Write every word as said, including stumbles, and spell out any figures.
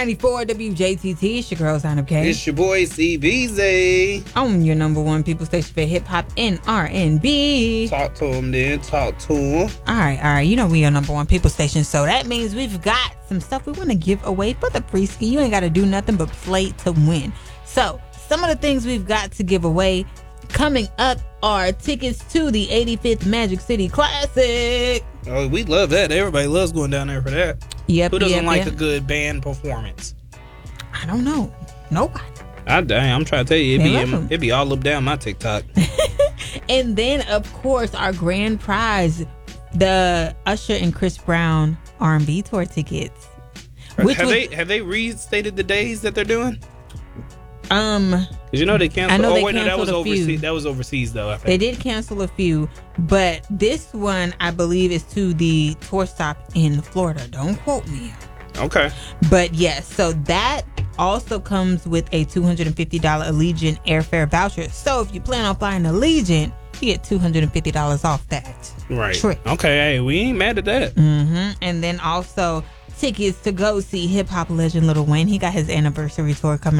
ninety-four W J T T. It's your girl, Sign Up K. It's your boy, C B Z. On your number one people station for hip hop and R and B. Talk to him then. Talk to him. All right, all right. You know we are number one people station, so that means we've got some stuff we want to give away for the free ski. You ain't got to do nothing but play to win. So some of the things we've got to give away coming up are tickets to the eighty-fifth Magic City Classic. Oh, we love that. Everybody loves going down there for that. Yep. Who doesn't yep, like yep. a good band performance? I don't know. Nobody. I dang, I'm trying to tell you, it They be love 'em. it be all up down my TikTok. And then, of course, our grand prize, the Usher and Chris Brown R and B tour tickets. Which have was, they have they restated the days that they're doing? um, Because you know they canceled. I know oh they wait, no, that was canceled a few. overseas. That was overseas though. I think. they did cancel a few, but this one I believe is to the tour stop in Florida. Don't quote me. Okay. But yes, so that also comes with a two hundred fifty dollars Allegiant airfare voucher. So if you plan on flying Allegiant, you get two hundred fifty dollars off that Right. trip. Okay. Hey, we ain't mad at that. Mm-hmm. And then also tickets to go see hip hop legend Lil Wayne. He got his anniversary tour coming